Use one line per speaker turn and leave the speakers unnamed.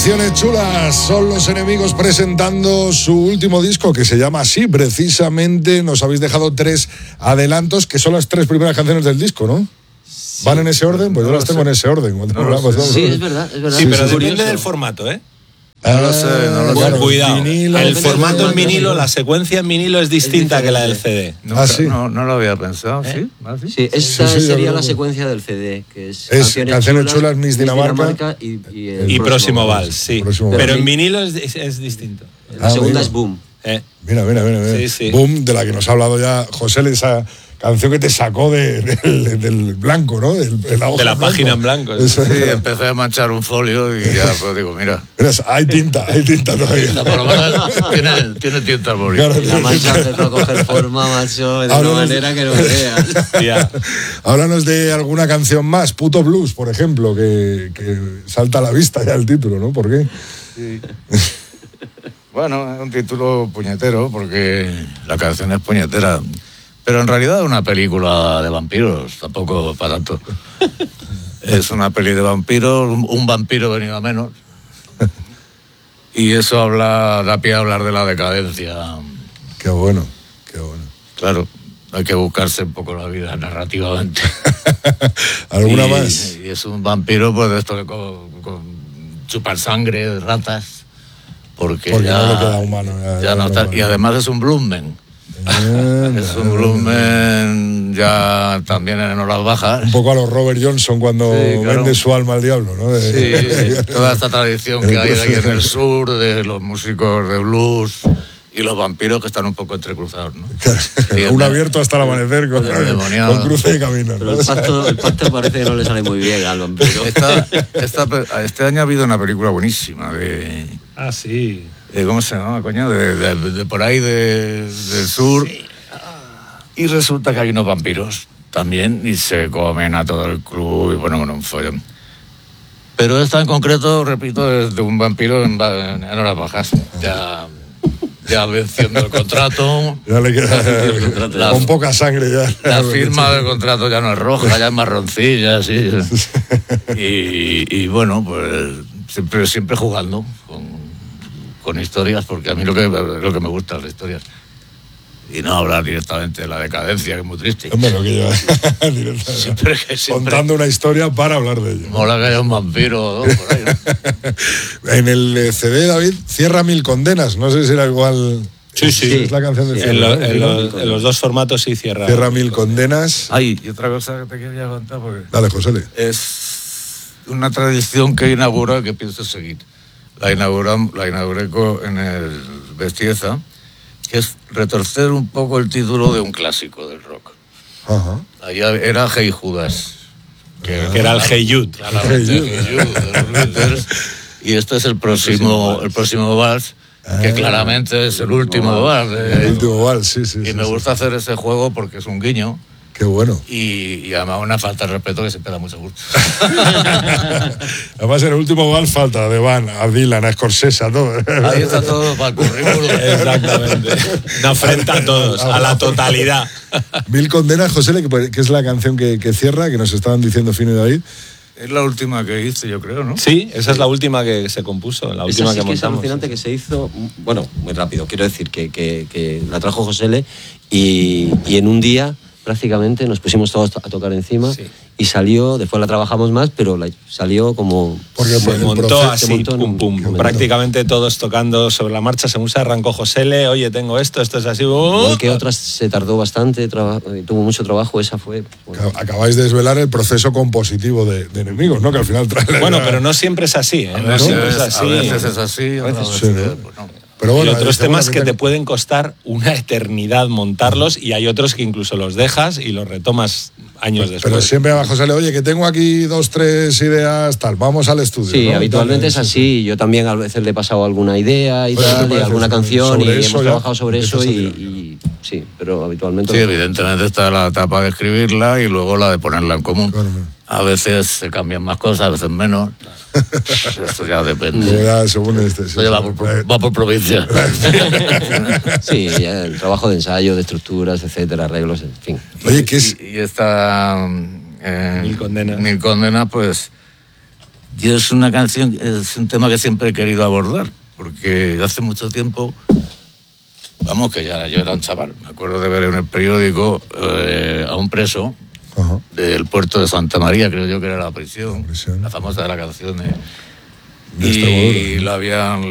Canciones chulas, son Los Enemigos presentando su último disco que se llama así, precisamente. Nos habéis dejado 3 adelantos que son las 3 primeras canciones del disco, ¿no? Sí. ¿Van en ese orden? Pues yo las tengo en ese orden.
Sí, es verdad.
Sí, pero depende del formato, ¿eh?
No lo sé.
Bueno, cuidado.
Vinilo,
el formato en vinilo, la secuencia en vinilo es distinta que la del CD.
¿Sí?
No lo había pensado, ¿sí?
Sí, esta sería la secuencia del CD, que es
Canciones chulas, Miss Dinamarca
y
Próximo Vals, sí. Pero en vinilo es distinto.
La segunda es Boom.
Mira.
Sí.
Boom, de la que nos ha hablado ya José, esa canción que te sacó del blanco, ¿no?
De la página en blanco.
Sí, empecé a manchar un folio y ya, pues digo, mira.
Hay tinta todavía.
Por lo menos tiene tinta el folio.
Claro, la mancha hace para coger forma, macho, de una manera que no veas.
Háblanos de alguna canción más, Puto Blues, por ejemplo, que salta a la vista ya el título, ¿no? ¿Por qué?
Sí. Bueno, es un título puñetero porque la canción es puñetera. Pero en realidad es una película de vampiros, tampoco para tanto. Es una peli de vampiros, un vampiro venido a menos. Y eso da pie a hablar de la decadencia.
Qué bueno.
Claro, hay que buscarse un poco la vida narrativamente.
¿Alguna más?
Y es un vampiro, pues de esto que con chupar sangre de ratas. Porque ya
no le queda humano.
Ya no está, y además es un bluesman. Es un volumen ya también en horas bajas.
Un poco a los Robert Johnson cuando vende su alma al diablo, ¿no?
Sí, toda esta tradición que hay aquí en el sur de los músicos de blues y los vampiros que están un poco entrecruzados, ¿no?
Un abierto hasta el amanecer con cruce de camino, ¿no?
Pero el pacto parece que no le sale muy bien al vampiro.
Este año ha habido una película buenísima de...
Ah, sí.
¿Cómo se llama, coño? De por ahí del sur. Sí. Y resulta que hay unos vampiros también y se comen a todo el club y bueno, un follón. Pero esta en concreto, repito, es de un vampiro en horas bajas. Ya venciendo el contrato.
Ya le queda con poca sangre ya.
La firma del contrato ya no es roja, ya es marroncilla, sí. Y bueno, pues siempre jugando con historias, porque a mí lo que me gusta es las historias. Y no hablar directamente de la decadencia, que es muy triste.
Hombre, lo que lleva siempre contando una historia para hablar de ella.
Mola que haya un vampiro, ¿no? Por ahí, ¿no?
En el CD, David, Cierra Mil Condenas. No sé si era igual.
Sí.
Es la canción de
Cierra. En los dos formatos sí Cierra.
Cierra Mil Condenas.
Ay, y otra cosa que te quería contar, porque...
Dale, José.
Es una tradición que inaugura que pienso seguir. La inauguré en el Bestieza, que es retorcer un poco el título de un clásico del rock.
Ajá.
Allá era Hey Judas.
Que era el Hey Jude.
Claramente el Hey Jude de los Beatles. Y este es el próximo vals, que claramente es el último vals.
El último vals, sí.
Y me gusta hacer ese juego porque es un guiño.
Qué bueno.
Y además una falta de respeto que siempre da mucho gusto.
Además, en el último vals falta de Van, a Dylan, a Scorsese, a todo.
Ahí está todo para el currículum.
Exactamente. Una afrenta a todos, a la totalidad.
Mil Condenas, José, que es la canción que cierra, que nos estaban diciendo Fino y David.
Es la última que hice, yo creo, ¿no?
Sí, esa es la última que se compuso, la última que montamos.
Es alucinante que se hizo, bueno, muy rápido, quiero decir, que la trajo José y en un día prácticamente nos pusimos todos a tocar encima y salió, después la trabajamos más, pero salió como...
Porque
se montó así, pum. Prácticamente todos tocando sobre la marcha, según se arrancó José oye, tengo esto es así...
Igual que otras se tardó bastante, tuvo mucho trabajo, esa fue...
Bueno. Acabáis de desvelar el proceso compositivo de Enemigos, ¿no? Que al final trae...
Bueno, pero no siempre es así, ¿eh?
A veces es así, a veces
no. Pero bueno,
y otros temas que te pueden costar una eternidad montarlos y hay otros que incluso los dejas y los retomas años después.
Pero siempre a José oye, que tengo aquí 2, 3 ideas, tal, vamos al estudio.
Sí,
¿no?
habitualmente es así. Yo también a veces le he pasado alguna idea y tal, y alguna canción y hemos trabajado sobre eso y sí, pero habitualmente...
Sí, evidentemente está la etapa de escribirla y luego la de ponerla en común. Claro. A veces se cambian más cosas, a veces menos. Esto ya depende.
Ya, según
esto ya va por provincia.
Sí, ya el trabajo de ensayo, de estructuras, etcétera, arreglos, en fin.
Oye, ¿qué es?
Y esta
Mil Condenas.
Mil Condenas, pues Yo es una canción, es un tema que siempre he querido abordar, porque hace mucho tiempo, vamos, que ya yo era un chaval, me acuerdo de ver en el periódico a un preso del puerto de Santa María, creo yo que era la prisión, la famosa de la canción, y lo habían